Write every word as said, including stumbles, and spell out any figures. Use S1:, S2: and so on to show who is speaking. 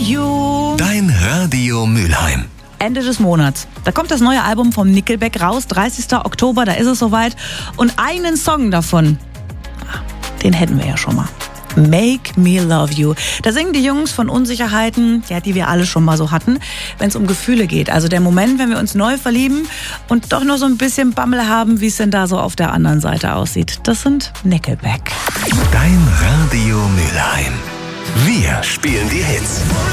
S1: You.
S2: Dein Radio Mülheim.
S1: Ende des Monats. Da kommt das neue Album vom Nickelback raus, dreißigster Oktober, da ist es soweit. Und einen Song davon, den hätten wir ja schon mal. Make Me Love You. Da singen die Jungs von Unsicherheiten, ja, die wir alle schon mal so hatten, wenn es um Gefühle geht. Also der Moment, wenn wir uns neu verlieben und doch noch so ein bisschen Bammel haben, wie es denn da so auf der anderen Seite aussieht. Das sind Nickelback.
S2: Dein Radio Mülheim. Wir spielen die Hits.